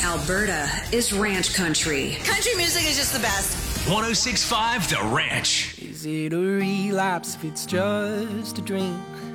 Alberta is ranch country. Country music is just the best. 106.5 The Ranch. Is it a relapse if it's just a drink?